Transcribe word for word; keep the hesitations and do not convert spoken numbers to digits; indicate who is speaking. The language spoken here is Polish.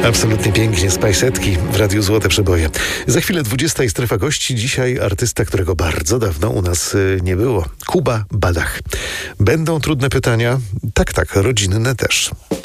Speaker 1: Absolutnie pięknie, Spajsetki w Radiu Złote Przeboje. Za chwilę dwudziesta i strefa gości. Dzisiaj artysta, którego bardzo dawno u nas y, nie było. Kuba Badach. Będą trudne pytania? Tak, tak, rodzinne też.